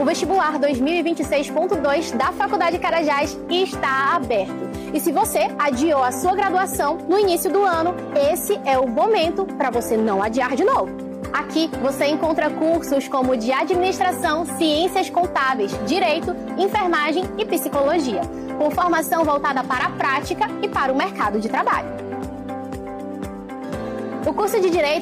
O vestibular 2026.2 da Faculdade Carajás está aberto. E se você adiou a sua graduação no início do ano, esse é o momento para você não adiar de novo. Aqui você encontra cursos como de administração, ciências contábeis, direito, enfermagem e psicologia, com formação voltada para a prática e para o mercado de trabalho. O curso de Direito